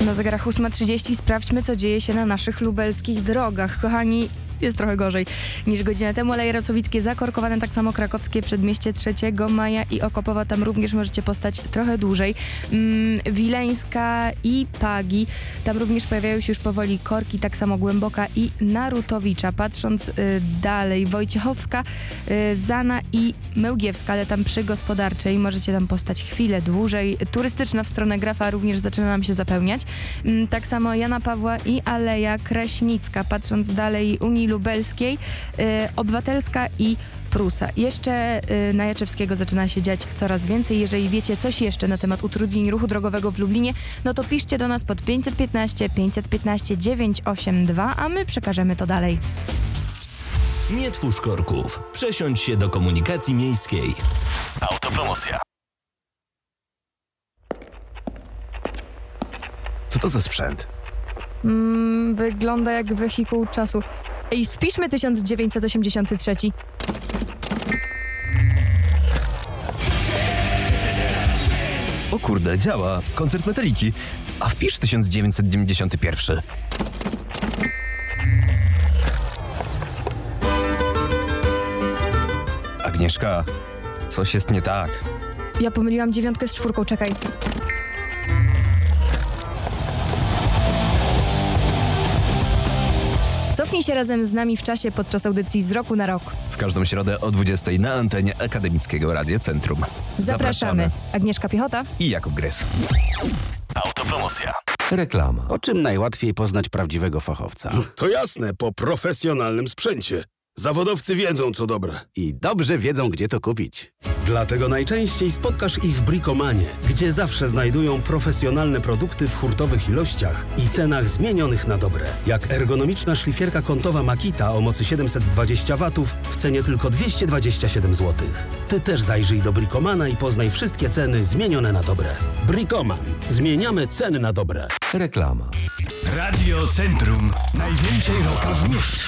Na zegarach 8:30 sprawdźmy, co dzieje się na naszych lubelskich drogach. Kochani, jest trochę gorzej niż godzinę temu. Aleje Racławickie zakorkowane, tak samo krakowskie Przedmieście 3 Maja i Okopowa. Tam również możecie postać trochę dłużej. Wileńska i Pagi. Tam również pojawiają się już powoli korki, tak samo Głęboka i Narutowicza. Patrząc dalej, Wojciechowska, Zana i Mełgiewska, ale tam przy Gospodarczej możecie tam postać chwilę dłużej. Turystyczna w stronę Grafa również zaczyna nam się zapełniać. Tak samo Jana Pawła i Aleja Kraśnicka. Patrząc dalej, Unii Lubelskiej, Obywatelska i Prusa. Jeszcze na Jaczewskiego zaczyna się dziać coraz więcej. Jeżeli wiecie coś jeszcze na temat utrudnień ruchu drogowego w Lublinie, no to piszcie do nas pod 515 982, a my przekażemy to dalej. Nie twórz korków. Przesiądź się do komunikacji miejskiej. Autopromocja. Co to za sprzęt? Wygląda jak wehikuł czasu. Ej, wpiszmy 1983. O kurde, działa. Koncert Metaliki. A wpisz 1991. Agnieszka, coś jest nie tak. Ja pomyliłam 9 z 4, czekaj. Cofnij się razem z nami w czasie podczas audycji Z roku na rok. W każdą środę o 20:00 na antenie Akademickiego Radia Centrum. Zapraszamy. Agnieszka Piechota I Jakub Grys. Autopromocja. Reklama. Po czym najłatwiej poznać prawdziwego fachowca? To jasne, po profesjonalnym sprzęcie. Zawodowcy wiedzą, co dobre. I dobrze wiedzą, gdzie to kupić. Dlatego najczęściej spotkasz ich w Bricomanie, gdzie zawsze znajdują profesjonalne produkty w hurtowych ilościach i cenach zmienionych na dobre. Jak ergonomiczna szlifierka kątowa Makita o mocy 720 W w cenie tylko 227 zł. Ty też zajrzyj do Bricomana i poznaj wszystkie ceny zmienione na dobre. Bricoman. Zmieniamy ceny na dobre. Reklama. Radio Centrum. Najwięcej roka w mieście.